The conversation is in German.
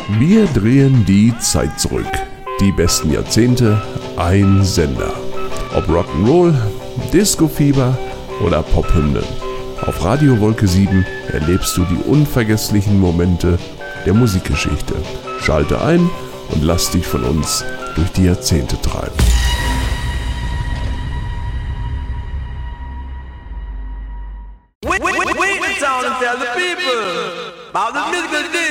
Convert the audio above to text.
Wir drehen die Zeit zurück. Die besten Jahrzehnte, ein Sender. Ob Rock'n'Roll, Disco-Fieber oder Pophymnen. Auf Radio Wolke 7 erlebst du die unvergesslichen Momente der Musikgeschichte. Schalte ein und lass dich von uns durch die Jahrzehnte treiben. We in town and tell the people about the musical